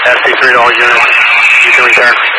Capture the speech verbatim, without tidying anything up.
S C three to all units. You can return.